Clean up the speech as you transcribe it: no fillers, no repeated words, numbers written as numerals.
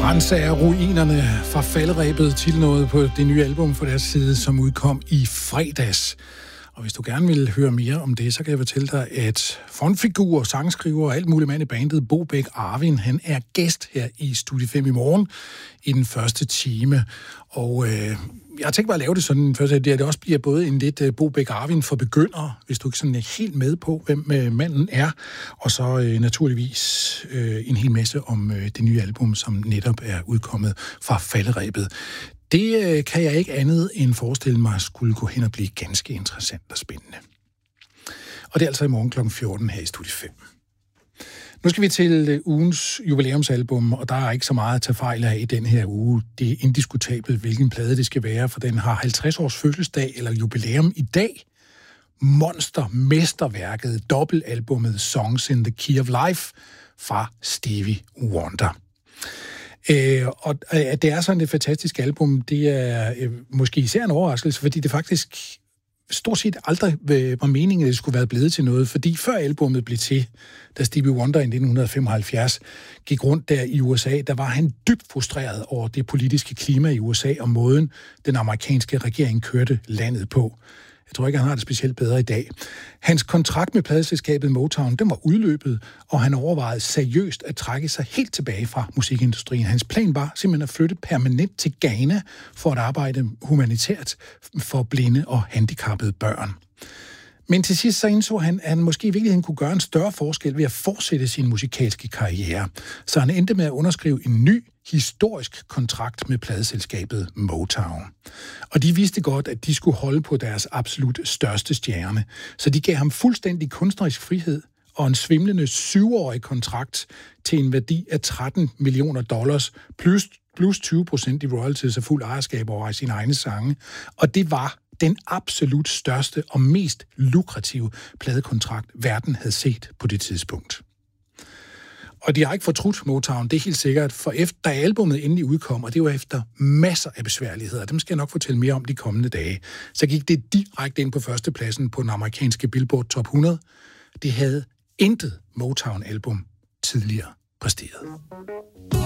Rense af ruinerne fra faldrebet til noget på det nye album fra deres side, som udkom i fredags. Og hvis du gerne vil høre mere om det, så kan jeg fortælle dig, at frontfigur, sangskriver og alt muligt mand i bandet, Bo Bech Arvin, han er gæst her i Studie 5 i morgen i den første time. Og jeg har tænkt mig at lave det sådan, at det også bliver både en lidt Bo Bech Arvin for begyndere, hvis du ikke sådan er helt med på, hvem manden er, og så naturligvis en hel masse om det nye album, som netop er udkommet fra falderebet. Det kan jeg ikke andet end forestille mig skulle gå hen og blive ganske interessant og spændende. Og det er altså i morgen kl. 14 her i Studie 5. Nu skal vi til ugens jubilæumsalbum, og der er ikke så meget at tage fejl af i den her uge. Det er indiskutabelt, hvilken plade det skal være, for den har 50 års fødselsdag eller jubilæum i dag. Mesterværket, dobbeltalbummet Songs in the Key of Life fra Stevie Wonder. Og det er sådan et fantastisk album, det er måske især en overraskelse, fordi det faktisk stort set aldrig var meningen, at det skulle være blevet til noget, fordi før albummet blev til, da Stevie Wonder i 1975 gik rundt der i USA, der var han dybt frustreret over det politiske klima i USA og måden, den amerikanske regering kørte landet på. Jeg tror ikke, han har det specielt bedre i dag. Hans kontrakt med pladeselskabet Motown, den var udløbet, og han overvejede seriøst at trække sig helt tilbage fra musikindustrien. Hans plan var simpelthen at flytte permanent til Ghana for at arbejde humanitært for blinde og handicappede børn. Men til sidst så indså han, at han måske i virkeligheden kunne gøre en større forskel ved at fortsætte sin musikalske karriere. Så han endte med at underskrive en ny, historisk kontrakt med pladeselskabet Motown. Og de vidste godt, at de skulle holde på deres absolut største stjerne. Så de gav ham fuldstændig kunstnerisk frihed og en svimlende 7-årig kontrakt til en værdi af $13 million plus 20% i royalties og fuld ejerskab over sine egne sange. Og det var den absolut største og mest lukrative pladekontrakt, verden havde set på det tidspunkt. Og de har ikke fortrudt Motown, det er helt sikkert, for da albumet endelig udkom, og det var efter masser af besværligheder, dem skal jeg nok fortælle mere om de kommende dage, så gik det direkte ind på førstepladsen på den amerikanske Billboard Top 100. Det havde intet Motown-album tidligere præsteret.